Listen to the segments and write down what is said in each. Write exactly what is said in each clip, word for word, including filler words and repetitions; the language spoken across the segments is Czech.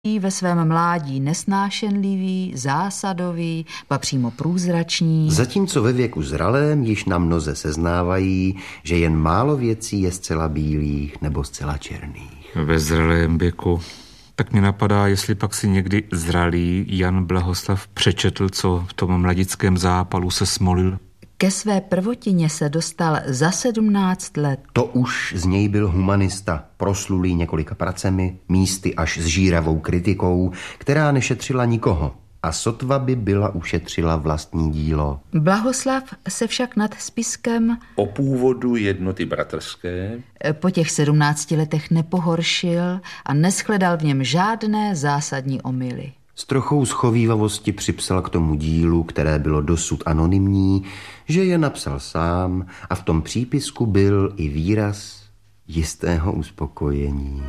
ve svém mládí nesnášenlivý, zásadový, ba přímo průzračný. Zatímco ve věku zralém již na mnoze seznávají, že jen málo věcí je zcela bílých nebo zcela černých. Ve zralém věku. Tak mě napadá, jestli pak si někdy zralý Jan Blahoslav přečetl, co v tom mladickém zápalu se smolil. Ke své prvotině se dostal za sedmnáct let. To už z něj byl humanista, proslulý několika pracemi, místy až s žíravou kritikou, která nešetřila nikoho. A sotva by byla ušetřila vlastní dílo. Blahoslav se však nad spiskem o původu jednoty bratrské po těch sedmnácti letech nepohoršil a neschledal v něm žádné zásadní omyly. S trochou schovívavosti připsal k tomu dílu, které bylo dosud anonymní, že je napsal sám a v tom přípisku byl i výraz jistého uspokojení.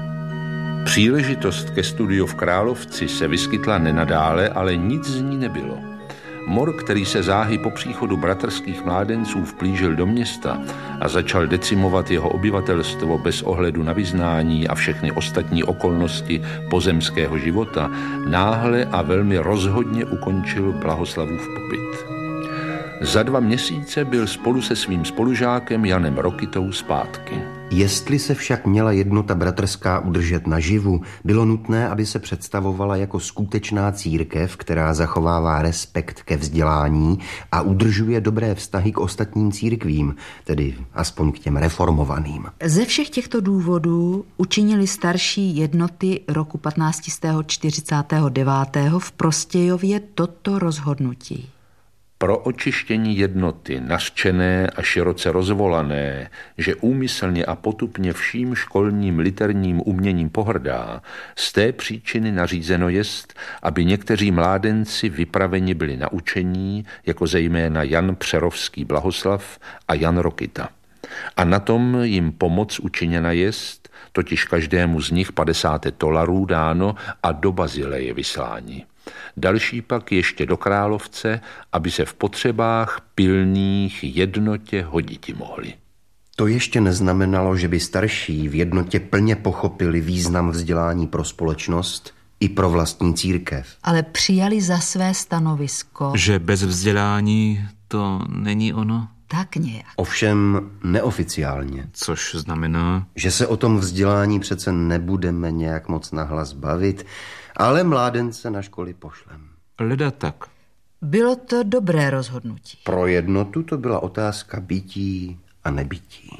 Příležitost ke studiu v Královci se vyskytla nenadále, ale nic z ní nebylo. Mor, který se záhy po příchodu bratrských mládenců vplížil do města a začal decimovat jeho obyvatelstvo bez ohledu na vyznání a všechny ostatní okolnosti pozemského života, náhle a velmi rozhodně ukončil Blahoslavův pobyt. Za dva měsíce byl spolu se svým spolužákem Janem Rokytou zpátky. Jestli se však měla jednota bratrská udržet naživu, bylo nutné, aby se představovala jako skutečná církev, která zachovává respekt ke vzdělání a udržuje dobré vztahy k ostatním církvím, tedy aspoň k těm reformovaným. Ze všech těchto důvodů učinili starší jednoty roku patnáct čtyřicet devět v Prostějově toto rozhodnutí. Pro očištění jednoty, nařčené a široce rozvolané, že úmyslně a potupně vším školním literním uměním pohrdá, z té příčiny nařízeno jest, aby někteří mládenci vypraveni byli na učení, jako zejména Jan Přerovský Blahoslav a Jan Rokyta. A na tom jim pomoc učiněna jest, totiž každému z nich padesát tolarů dáno a do Bazileje vysláni. Další pak ještě do Královce, aby se v potřebách pilných jednotě hoditi mohli. To ještě neznamenalo, že by starší v jednotě plně pochopili význam vzdělání pro společnost i pro vlastní církev. Ale přijali za své stanovisko, že bez vzdělání to není ono? Tak nějak. Ovšem neoficiálně. Což znamená, že se o tom vzdělání přece nebudeme nějak moc nahlas bavit, ale mládence na školy pošlem. Leda tak. Bylo to dobré rozhodnutí. Pro jednotu to byla otázka bytí a nebytí.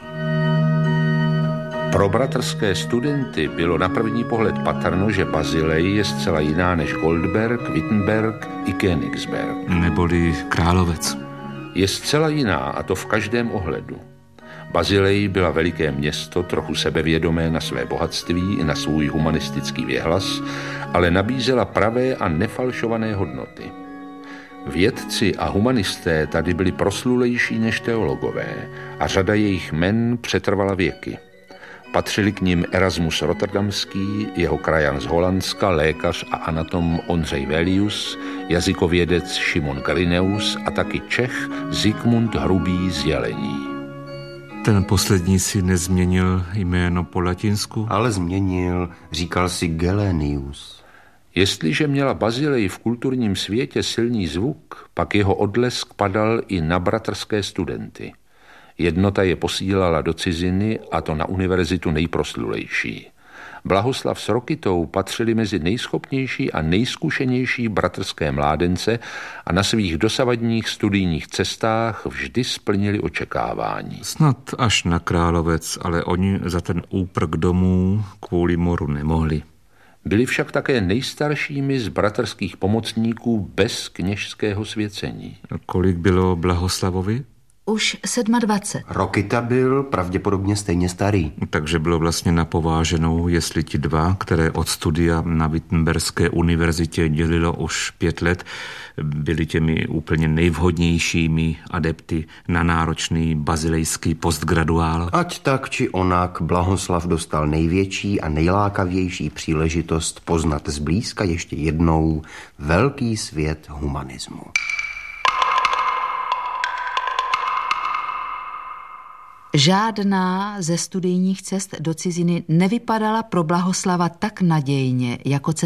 Pro bratrské studenty bylo na první pohled patrno, že Bazilej je zcela jiná než Goldberg, Wittenberg i Königsberg. Neboli Královec. Je zcela jiná, a to v každém ohledu. Bazilej byla veliké město, trochu sebevědomé na své bohatství i na svůj humanistický věhlas, ale nabízela pravé a nefalšované hodnoty. Vědci a humanisté tady byli proslulejší než teologové a řada jejich jmen přetrvala věky. Patřili k nim Erasmus Rotterdamský, jeho krajan z Holandska, lékař a anatom Ondřej Velius, jazykovědec Šimon Gryneus a taky Čech Zikmund Hrubý z Jelení. Ten poslední si nezměnil jméno po latinsku? Ale změnil, říkal si Gelenius. Jestliže měla Bazilej v kulturním světě silný zvuk, pak jeho odlesk padal i na bratrské studenty. Jednota je posílala do ciziny, a to na univerzitu nejproslulejší. Blahoslav s Rokytou patřili mezi nejschopnější a nejzkušenější bratrské mládence a na svých dosavadních studijních cestách vždy splnili očekávání. Snad až na Královec, ale oni za ten úprk domů kvůli moru nemohli. Byli však také nejstaršími z bratrských pomocníků bez kněžského svěcení. A kolik bylo Blahoslavovi? Už dvacet sedm. Rokyta byl pravděpodobně stejně starý. Takže bylo vlastně napováženou, jestli ti dva, které od studia na Wittenberské univerzitě dělilo už pět let, byli těmi úplně nejvhodnějšími adepty na náročný bazilejský postgraduál. Ať tak či onak, Blahoslav dostal největší a nejlákavější příležitost poznat zblízka ještě jednou velký svět humanismu. Žádná ze studijních cest do ciziny nevypadala pro Blahoslava tak nadějně jako cesta